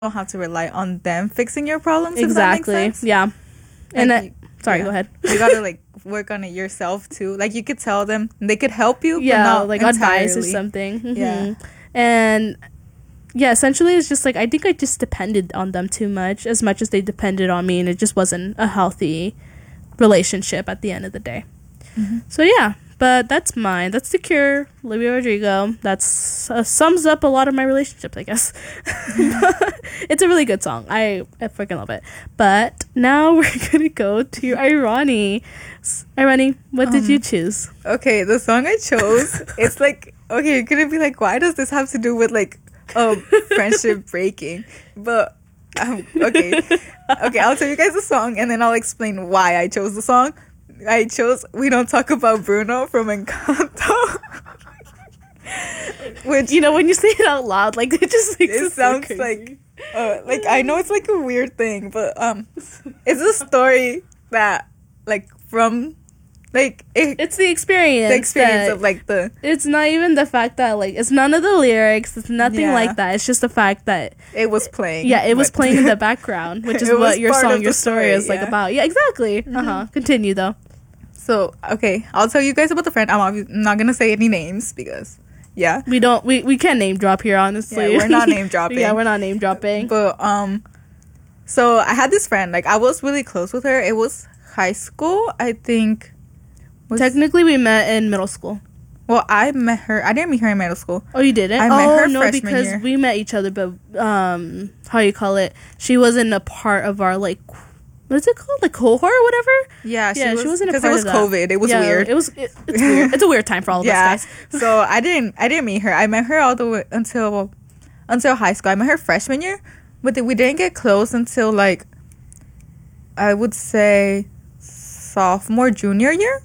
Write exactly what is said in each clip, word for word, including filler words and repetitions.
don't have to rely on them fixing your problems. Exactly. If that makes sense. Yeah. And like that, you, sorry, yeah. go ahead. You gotta like work on it yourself too. Like you could tell them, they could help you. Yeah, but not like entirely. advice or something. Mm-hmm. Yeah. And yeah, essentially it's just like I think I just depended on them too much, as much as they depended on me, and it just wasn't a healthy relationship at the end of the day. Mm-hmm. So yeah, but that's mine. That's The Cure, Olivia Rodrigo. That's uh, sums up a lot of my relationships, I guess. It's a really good song. I, I freaking love it. But now we're gonna go to Irani. Irani, what um, did you choose? Okay, the song I chose, it's like, okay, you're gonna be like, why does this have to do with like a friendship breaking? But um, okay, okay, I'll tell you guys the song and then I'll explain why I chose the song. I chose We Don't Talk About Bruno from Encanto. Which, you know, when you say it out loud, like, it just makes it, it sounds so like, uh, like, I know it's like a weird thing, but um, it's a story that, like, from, like, it, it's the experience. The experience of, like, the... It's not even the fact that, like, it's none of the lyrics, it's nothing yeah. like that. It's just the fact that... It was playing. Yeah, it was playing in the background, which is what your song, your story, story is, yeah. like, about. Yeah, exactly. Mm-hmm. Uh-huh. Continue, though. So, okay, I'll tell you guys about the friend. I'm not going to say any names because, yeah. We don't, we, we can't name drop here, honestly. Yeah, we're not name dropping. Yeah, we're not name dropping. But, um, so I had this friend, like, I was really close with her. It was high school, I think. Was, Technically, we met in middle school. Well, I met her, I didn't meet her in middle school. Oh, you didn't? I met oh, her no, freshman because year. we met each other, but, um, how you call it? She wasn't a part of our, like, what's it called? Like cohort or whatever? Yeah, she, yeah, was, she wasn't a part because it was of that. COVID. It was yeah, weird. It was. It, it's weird. It's a weird time for all of yeah. us guys. So I didn't. I didn't meet her. I met her all the way until well, until high school. I met her freshman year, but we didn't get close until like I would say sophomore, junior year.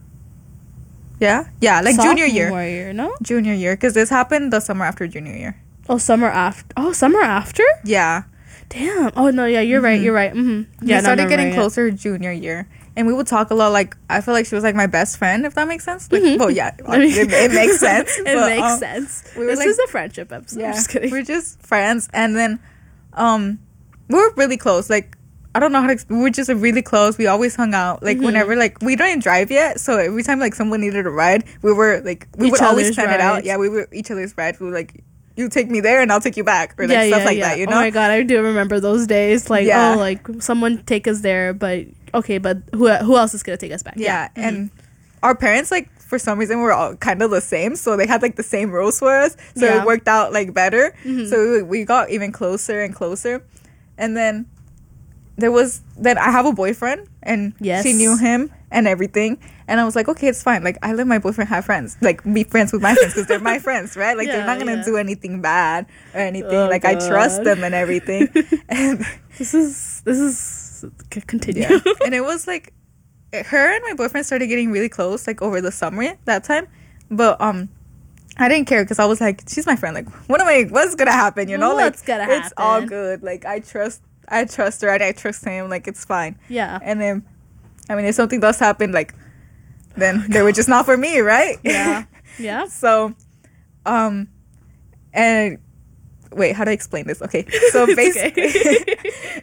Yeah, yeah, like sophomore junior year. year, no? Junior year, because this happened the summer after junior year. Oh, summer after. Oh, summer after. Yeah. Damn. Oh no, yeah, you're mm-hmm. right. You're right. Mm-hmm. Yeah, we started no, getting right, closer yeah. junior year, and we would talk a lot. Like I feel like she was like my best friend, if that makes sense. Like, mm-hmm. well, yeah, it, it makes sense. it but, makes um, sense. We this like, is a friendship episode. Yeah, I'm just kidding. We're just friends, and then, um, we were really close. Like I don't know how to. We were just really close. We always hung out. Like mm-hmm. whenever, like we don't even drive yet, so every time like someone needed a ride, we were like we each would always plan rides. it out. Yeah, we were each other's rides. We were like. You take me there and I'll take you back or like yeah, stuff yeah, like yeah. that, you know? Oh my god, I do remember those days. Like, yeah. oh, like someone take us there, but okay, but who who else is gonna take us back? Yeah, yeah. and mm-hmm. our parents, like, for some reason were all kind of the same, so they had like the same rules for us, so yeah. it worked out like better. Mm-hmm. So we, we got even closer and closer, and then there was then I have a boyfriend, and yes. she knew him and everything. And I was like, okay, it's fine. Like, I let my boyfriend have friends. Like, be friends with my friends because they're my friends, right? Like, yeah, they're not going to yeah. do anything bad or anything. Oh, like, God. I trust them and everything. And this is, this is, continue. Yeah. And it was like, her and my boyfriend started getting really close, like, over the summer that time. But, um, I didn't care because I was like, she's my friend. Like, what am I, what's going to happen, you know? What's like, going to happen? It's all good. Like, I trust, I trust her and I trust him. Like, it's fine. Yeah. And then, I mean, if something does happen, like, then they were just not for me, right? Yeah. Yeah. So, um, and wait, how do I explain this? Okay. So basically, okay.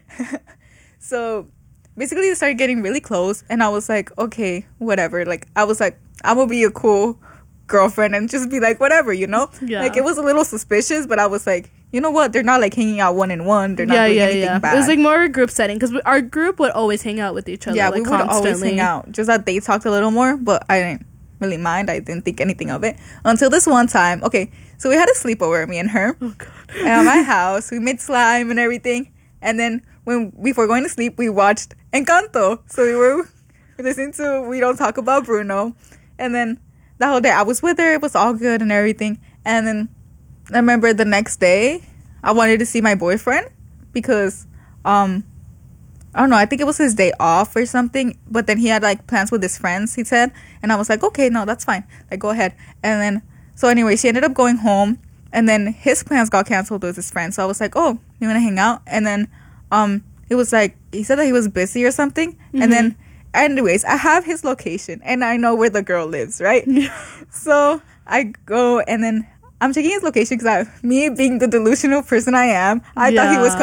so basically they started getting really close and I was like, okay, whatever. Like, I was like, I'm gonna be a cool girlfriend and just be like, whatever, you know? Yeah. Like, it was a little suspicious, but I was like, you know what? They're not like hanging out one in one. They're not yeah, doing yeah, anything yeah. bad. It was like more of a group setting because our group would always hang out with each other. Yeah, like, we would constantly. always hang out. Just that they talked a little more, but I didn't really mind. I didn't think anything of it until this one time. Okay, so we had a sleepover, me and her, oh, God. at my house. We made slime and everything, and then when before going to sleep, we watched Encanto. So we were listening to We Don't Talk About Bruno, and then the whole day I was with her. It was all good and everything, and then I remember the next day I wanted to see my boyfriend because um I don't know, I think it was his day off or something, but then he had like plans with his friends, he said, and I was like, okay, no, that's fine, like, go ahead. And then so anyway, she ended up going home, and then his plans got canceled with his friends. So I was like, oh, you want to hang out? And then um it was like he said that he was busy or something. Mm-hmm. And then anyways, I have his location and I know where the girl lives, right? So I go, and then I'm checking his location because me being the delusional person I am, I yeah. thought he was